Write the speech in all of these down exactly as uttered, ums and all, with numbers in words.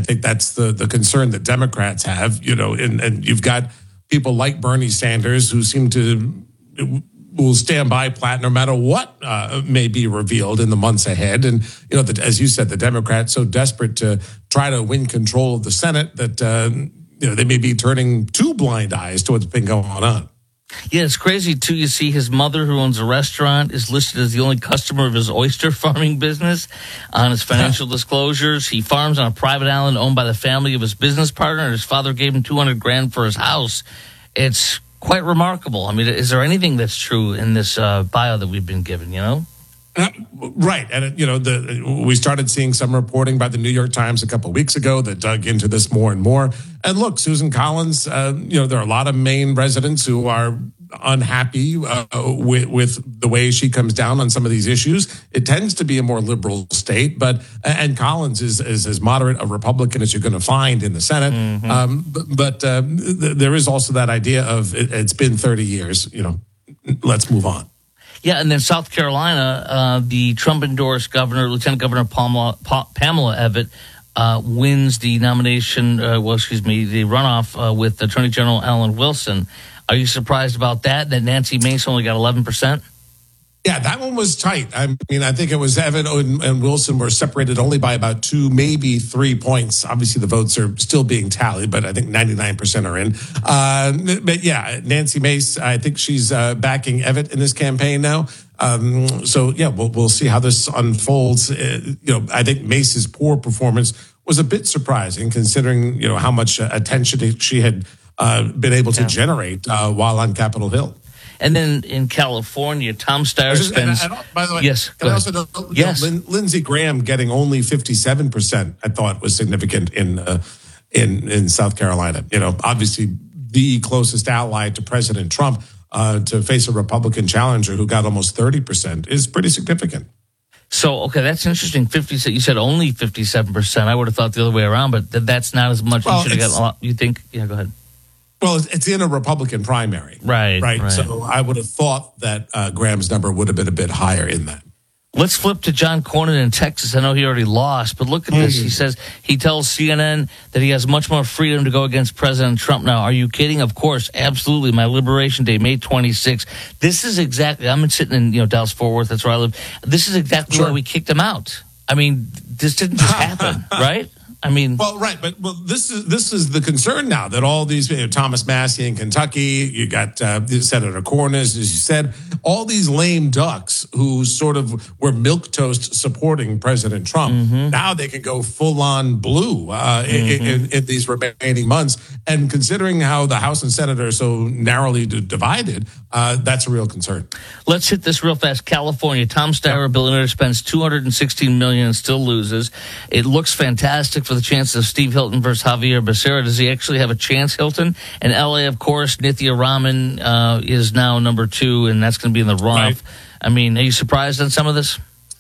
think that's the, the concern that Democrats have, you know, and, and you've got people like Bernie Sanders who seem to will stand by Platt no matter what uh, may be revealed in the months ahead. And, you know, the, as you said, the Democrats so desperate to try to win control of the Senate that, uh, you know, they may be turning two blind eyes to what's been going on. Yeah, it's crazy, too. You see his mother, who owns a restaurant, is listed as the only customer of his oyster farming business on his financial disclosures. He farms on a private island owned by the family of his business partner. His father gave him two hundred grand for his house. It's quite remarkable. I mean, is there anything that's true in this uh, bio that we've been given, you know? Uh, right. And, you know, the we started seeing some reporting by the New York Times a couple of weeks ago that dug into this more and more. And look, Susan Collins, uh, you know, there are a lot of Maine residents who are unhappy uh, with, with the way she comes down on some of these issues. It tends to be a more liberal state, but and Collins is, is as moderate a Republican as you're going to find in the Senate. Mm-hmm. Um, but but uh, th- there is also that idea of it, it's been thirty years, you know, let's move on. Yeah, and then South Carolina, uh, the Trump-endorsed governor, Lieutenant Governor Pamela, pa- Pamela Abbott, uh, wins the nomination, uh, well, excuse me, the runoff uh, with Attorney General Alan Wilson. Are you surprised about that, that Nancy Mace only got eleven percent? Yeah, that one was tight. I mean, I think it was Evan and, and Wilson were separated only by about two, maybe three points. Obviously, the votes are still being tallied, but I think ninety-nine percent are in. Uh, but yeah, Nancy Mace, I think she's uh, backing Evitt in this campaign now. Um, so yeah, we'll, we'll see how this unfolds. Uh, you know, I think Mace's poor performance was a bit surprising, considering you know how much attention she had uh, been able to yeah. generate uh, while on Capitol Hill. And then in California, Tom Steyer spends... And, and, by the way, yes, can I also know, yes. know, Lin, Lindsey Graham getting only fifty-seven percent, I thought was significant in, uh, in in South Carolina. You know, obviously the closest ally to President Trump uh, to face a Republican challenger who got almost thirty percent is pretty significant. So, okay, that's interesting. fifty, you said only fifty-seven percent. I would have thought the other way around, but that's not as much. Well, you should have got a lot. You think? Yeah, go ahead. Well, it's in a Republican primary. Right, right. right. So I would have thought that uh, Graham's number would have been a bit higher in that. Let's flip to John Cornyn in Texas. I know he already lost, but look at this. Mm-hmm. He says he tells C N N that he has much more freedom to go against President Trump now. Are you kidding? Of course, absolutely. My Liberation Day, May twenty-sixth. This is exactly, I'm sitting in, you know, Dallas-Fort Worth. That's where I live. This is exactly sure. why we kicked him out. I mean, this didn't just happen, right? I mean, well, right, but well, this is this is the concern now that all these you know, Thomas Massie in Kentucky, you got uh, Senator Cornyn, as you said, all these lame ducks who sort of were milquetoast supporting President Trump. Mm-hmm. Now they can go full on blue uh, mm-hmm. in, in, in these remaining months, and considering how the House and Senate are so narrowly divided, uh, that's a real concern. Let's hit this real fast. California, Tom Steyer, a billionaire, spends two hundred sixteen million dollars and still loses. It looks fantastic for the chances of Steve Hilton versus Javier Becerra. Does he actually have a chance, Hilton? In L A, of course, Nithya Raman uh, is now number two, and that's going to be in the runoff. Right. I mean, are you surprised on some of this?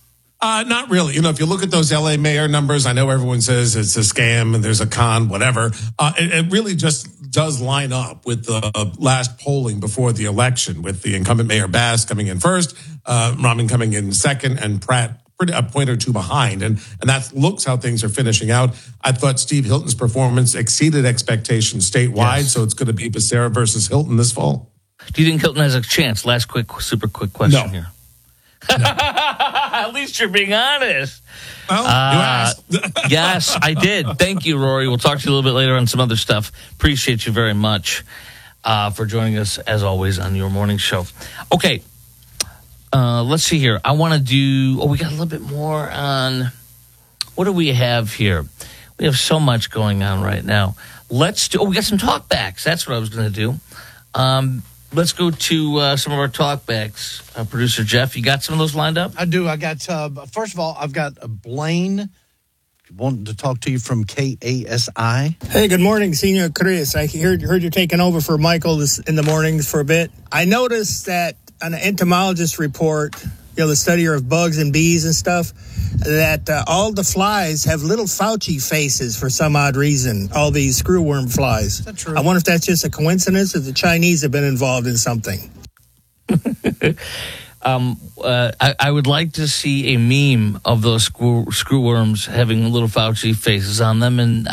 Uh, not really. You know, if you look at those L A mayor numbers, I know everyone says it's a scam and there's a con, whatever. Uh, it, it really just does line up with the last polling before the election, with the incumbent Mayor Bass coming in first, uh, Raman coming in second, and Pratt a point or two behind, and and that looks how things are finishing out. I thought Steve Hilton's performance exceeded expectations statewide, yes. So it's going to be Becerra versus Hilton this fall. Do you think Hilton has a chance? Last quick, super quick question no. here. No. At least you're being honest. Well, uh, you asked. Yes, I did. Thank you, Rory. We'll talk to you a little bit later on some other stuff. Appreciate you very much uh, for joining us, as always, on your morning show. Okay. Uh, let's see here. I want to do, oh, we got a little bit more on, what do we have here? We have so much going on right now. Let's do, oh, we got some talkbacks. That's what I was going to do. Um, let's go to uh, some of our talkbacks. Uh, Producer Jeff, you got some of those lined up? I do. I got, uh, first of all, I've got Blaine wanting to talk to you from K A S I. Hey, good morning, Senior Chris. I heard, heard you're taking over for Michael this, in the mornings for a bit. I noticed that an entomologist report, you know, the study of bugs and bees and stuff, that uh, all the flies have little Fauci faces for some odd reason, all these screwworm flies. Is that true? I wonder if that's just a coincidence or the Chinese have been involved in something. um, uh, I, I would like to see a meme of those screw, screwworms having little Fauci faces on them, and